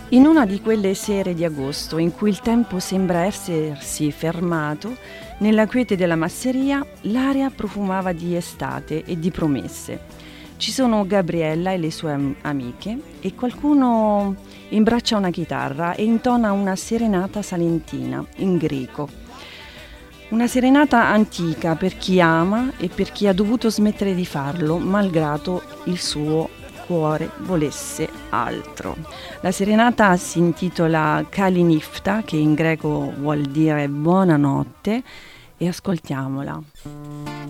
In una di quelle sere di agosto in cui il tempo sembra essersi fermato, nella quiete della masseria l'aria profumava di estate e di promesse. Ci sono Gabriella e le sue amiche e qualcuno imbraccia una chitarra e intona una serenata salentina in greco. Una serenata antica per chi ama e per chi ha dovuto smettere di farlo, malgrado il suo cuore volesse altro. La serenata si intitola Kalinifta, che in greco vuol dire buonanotte, e ascoltiamola.